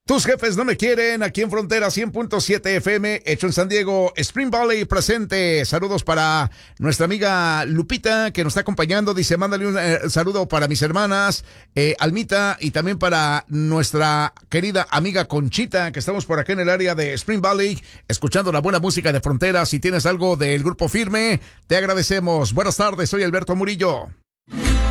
Tus jefes no me quieren, aquí en Frontera 100.7 FM, hecho en San Diego, Spring Valley presente. Saludos para nuestra amiga Lupita, que nos está acompañando. Dice, mándale un saludo para mis hermanas, Almita, y también para nuestra querida amiga Conchita, que estamos por acá en el área de Spring Valley, escuchando la buena música de Frontera. Si tienes algo del Grupo Firme, te agradecemos. Buenas tardes, soy Alberto Murillo.